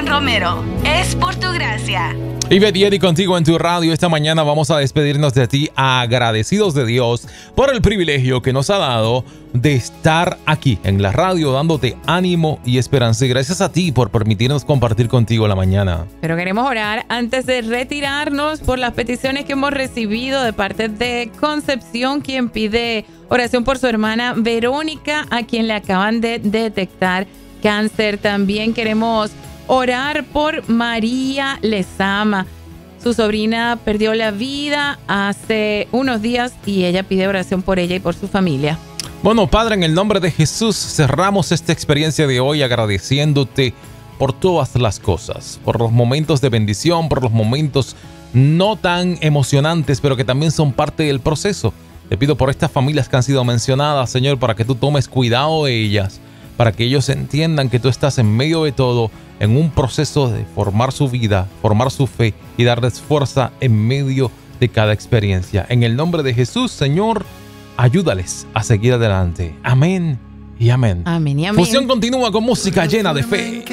Adrián Romero. Es por tu gracia. Y Betieri contigo en tu radio. Esta mañana vamos a despedirnos de ti agradecidos de Dios por el privilegio que nos ha dado de estar aquí en la radio dándote ánimo y esperanza. Y gracias a ti por permitirnos compartir contigo la mañana. Pero queremos orar antes de retirarnos por las peticiones que hemos recibido de parte de Concepción, quien pide oración por su hermana Verónica, a quien le acaban de detectar cáncer. También queremos orar por María Lezama. Su sobrina perdió la vida hace unos días y ella pide oración por ella y por su familia. Bueno, Padre, en el nombre de Jesús cerramos esta experiencia de hoy agradeciéndote por todas las cosas, por los momentos de bendición, por los momentos no tan emocionantes, pero que también son parte del proceso. Te pido por estas familias que han sido mencionadas, Señor, para que tú tomes cuidado de ellas, para que ellos entiendan que tú estás en medio de todo, en un proceso de formar su vida, formar su fe y darles fuerza en medio de cada experiencia. En el nombre de Jesús, Señor, ayúdales a seguir adelante. Amén y amén. Amén y amén. Fusión continúa con música llena de fe.